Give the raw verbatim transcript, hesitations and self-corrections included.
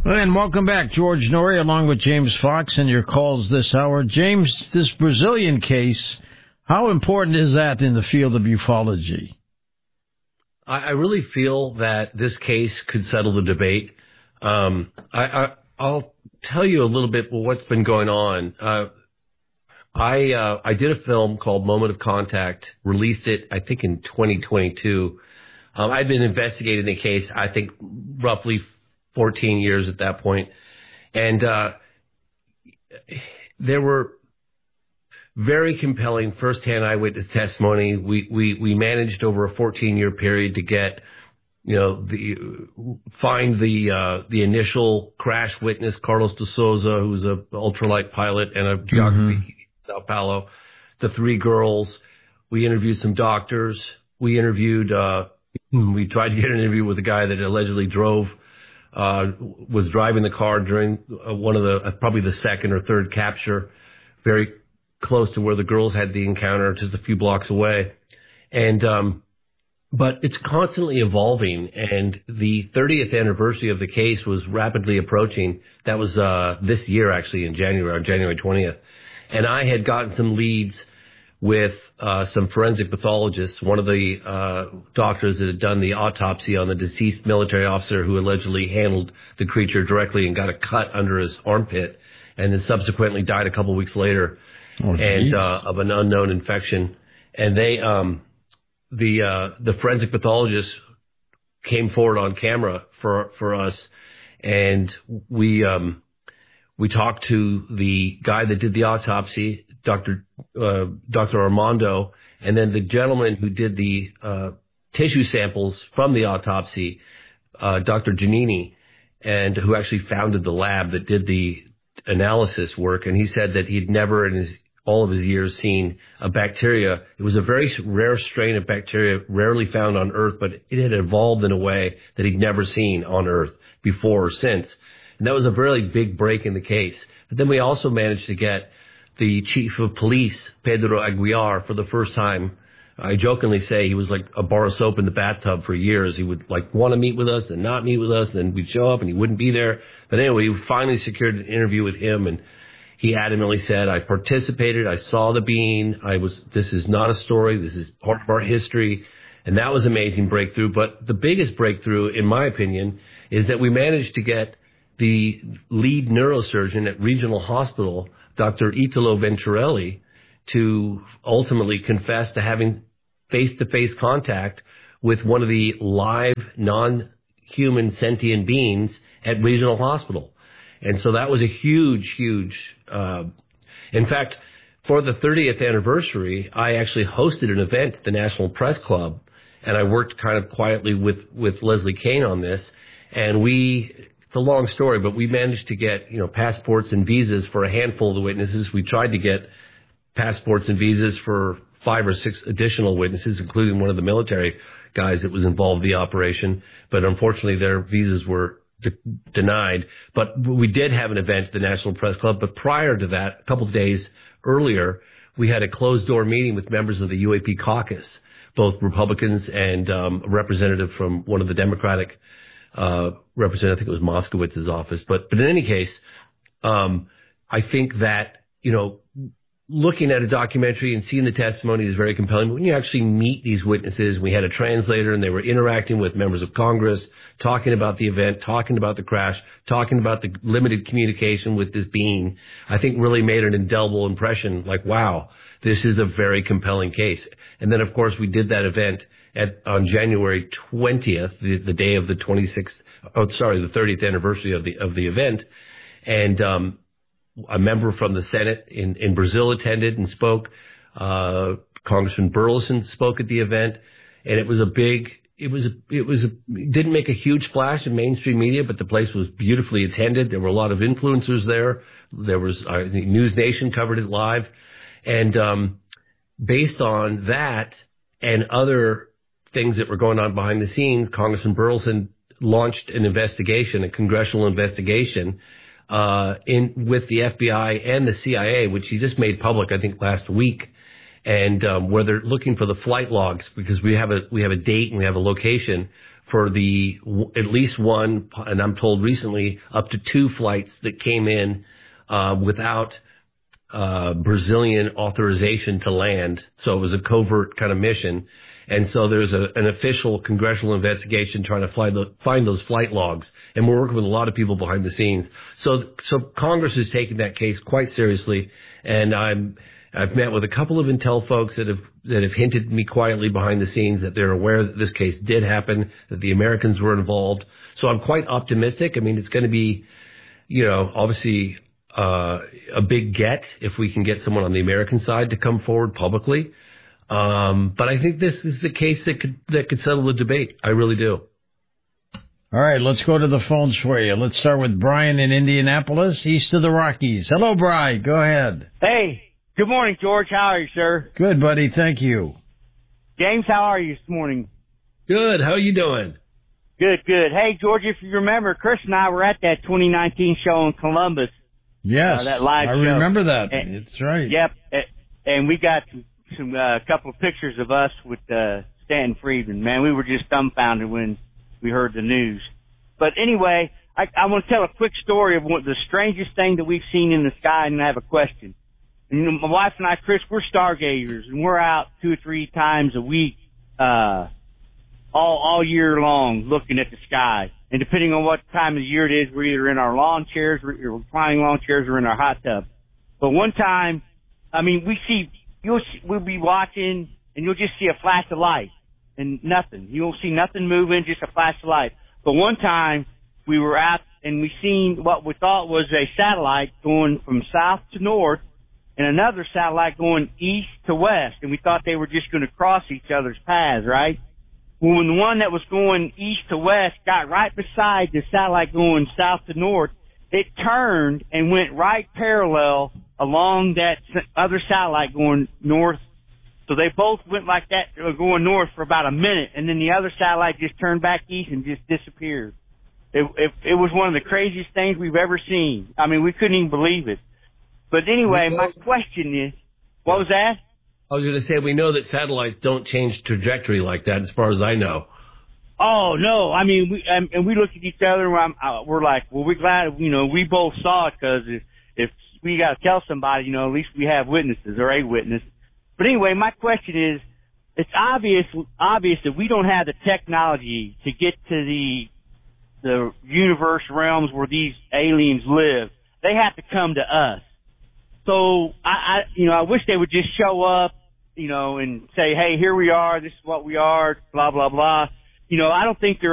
And welcome back, George Noory, along with James Fox, and your calls this hour. James, this Brazilian case, how important is that in the field of ufology? I, I really feel that this case could settle the debate. Um, I, I, I'll tell you a little bit what's been going on. Uh, I uh, I did a film called Moment of Contact, released it, I think, in twenty twenty-two. Um, I'd been investigating the case, I think, roughly fourteen years at that point. And uh, there were very compelling first-hand eyewitness testimony. We, we, we managed over a fourteen-year period to get, you know, the find the uh, the initial crash witness, Carlos de Souza, who was an ultralight pilot and a geography mm-hmm. Sao Paulo, the three girls. We interviewed some doctors. We interviewed, uh, we tried to get an interview with a guy that allegedly drove, uh, was driving the car during one of the, uh, probably the second or third capture, very close to where the girls had the encounter, just a few blocks away. And, um, but it's constantly evolving, and the thirtieth anniversary of the case was rapidly approaching. That was, uh, this year, actually, in January, on January twentieth. And I had gotten some leads with uh, some forensic pathologists, one of the uh, doctors that had done the autopsy on the deceased military officer who allegedly handled the creature directly and got a cut under his armpit, and then subsequently died a couple of weeks later oh, and uh, of an unknown infection. And they, um, the uh, the forensic pathologist came forward on camera for for us, and we. Um, We talked to the guy that did the autopsy, Doctor Uh, Doctor Armando, and then the gentleman who did the uh, tissue samples from the autopsy, uh, Doctor Giannini, and who actually founded the lab that did the analysis work. And he said that he'd never in his all of his years seen a bacteria. It was a very rare strain of bacteria, rarely found on Earth, but it had evolved in a way that he'd never seen on Earth before or since. And that was a really big break in the case. But then we also managed to get the chief of police, Pedro Aguiar, for the first time. I jokingly say he was like a bar of soap in the bathtub for years. He would like want to meet with us and not meet with us, and then we'd show up and he wouldn't be there. But anyway, we finally secured an interview with him, and he adamantly said, I participated, I saw the being, I was, this is not a story, this is part of our history. And that was an amazing breakthrough. But the biggest breakthrough, in my opinion, is that we managed to get the lead neurosurgeon at Regional Hospital, Doctor Italo Venturelli, to ultimately confess to having face-to-face contact with one of the live, non-human sentient beings at Regional Hospital. And so that was a huge, huge, uh, in fact, for the thirtieth anniversary, I actually hosted an event at the National Press Club, and I worked kind of quietly with, with Leslie Kean on this, and we... It's a long story, but we managed to get, you know, passports and visas for a handful of the witnesses. We tried to get passports and visas for five or six additional witnesses, including one of the military guys that was involved in the operation. But unfortunately, their visas were de- denied. But we did have an event at the National Press Club. But prior to that, a couple of days earlier, we had a closed-door meeting with members of the U A P caucus, both Republicans and um, a representative from one of the Democratic Uh, representative, I think it was Moskowitz's office. But, but in any case, um, I think that, you know, looking at a documentary and seeing the testimony is very compelling. But when you actually meet these witnesses, we had a translator and they were interacting with members of Congress, talking about the event, talking about the crash, talking about the limited communication with this being, I think really made an indelible impression. Like, wow, this is a very compelling case. And then, of course, we did that event at, on January twentieth, the, the day of the twenty-sixth, oh, sorry, the thirtieth anniversary of the, of the event. And, um, a member from the Senate in, in Brazil attended and spoke. Uh, Congressman Burleson spoke at the event, and it was a big, it was, a, it was, a, it didn't make a huge splash in mainstream media, but the place was beautifully attended. There were a lot of influencers there. There was, I think News Nation covered it live. And, um, based on that and other things that were going on behind the scenes, Congressman Burleson launched an investigation, a congressional investigation, uh, in, with the F B I and the C I A, which he just made public, I think, last week. and um, where they're looking for the flight logs because we have a we have a date and we have a location for the at least one, and I'm told recently up to two flights that came in uh, without uh, Brazilian authorization to land. So it was a covert kind of mission. And so there's a, an official congressional investigation trying to find, the, find those flight logs. And we're working with a lot of people behind the scenes. So, so Congress is taking that case quite seriously. And I'm, I've met with a couple of intel folks that have, that have hinted to me quietly behind the scenes that they're aware that this case did happen, that the Americans were involved. So I'm quite optimistic. I mean, it's going to be, you know, obviously, uh, a big get if we can get someone on the American side to come forward publicly. Um, but I think this is the case that could that could settle the debate. I really do. All right, let's go to the phones for you. Let's start with Brian in Indianapolis, east of the Rockies. Hello, Brian. Go ahead. Hey, good morning, George. How are you, sir? Good, buddy. Thank you. James, how are you this morning? Good. How are you doing? Good, good. Hey, George, if you remember, Chris and I were at that twenty nineteen show in Columbus. Yes, uh, that live I show. remember that. And, it's right. Yep, and we got some a uh, couple of pictures of us with uh, Stanton Friedman. Man, we were just dumbfounded when we heard the news. But anyway, I, I want to tell a quick story of one, the strangest thing that we've seen in the sky, and I have a question. And, you know, my wife and I, Chris, we're stargazers, and we're out two or three times a week, uh, all all year long, looking at the sky. And depending on what time of the year it is, we're either in our lawn chairs, or reclining lawn chairs, or in our hot tub. But one time, I mean, we see. You'll we'll be watching, and you'll just see a flash of light and nothing. You won't see nothing moving, just a flash of light. But one time we were out and we seen what we thought was a satellite going from south to north, and another satellite going east to west, and we thought they were just going to cross each other's paths, right? Well, when the one that was going east to west got right beside the satellite going south to north, it turned and went right parallel along that other satellite going north. So they both went like that, going north for about a minute, and then the other satellite just turned back east and just disappeared. It, it, it was one of the craziest things we've ever seen. I mean, we couldn't even believe it. But anyway, my question is, what was that? I was going to say, we know that satellites don't change trajectory like that, as far as I know. Oh, no. I mean, we um, and we looked at each other, and I'm, uh, we're like, well, we're glad, you know, we both saw it, because if, if we got to tell somebody, you know, at least we have witnesses or a witness. But anyway, my question is, it's obvious obvious that we don't have the technology to get to the the universe realms where these aliens live. They have to come to us. So I, I you know, I wish they would just show up, you know, and say, hey, here we are, this is what we are, blah, blah, blah. You know, I don't think they're